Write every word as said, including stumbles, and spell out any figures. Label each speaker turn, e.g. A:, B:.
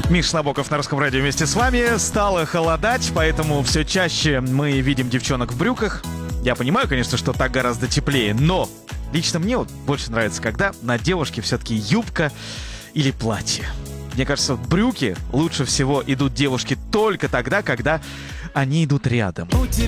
A: Миша Набоков на Русском радио вместе с вами. Стало холодать, поэтому все чаще мы видим девчонок в брюках. Я понимаю, конечно, что так гораздо теплее, но лично мне вот больше нравится, когда на девушке все-таки юбка или платье. Мне кажется, брюки лучше всего идут девушке только тогда, когда они идут рядом.